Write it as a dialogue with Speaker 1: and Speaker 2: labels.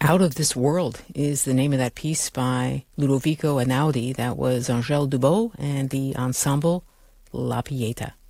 Speaker 1: Out of This World is the name of that piece by Ludovico Einaudi. That was Angèle Dubos and the ensemble La Pieta.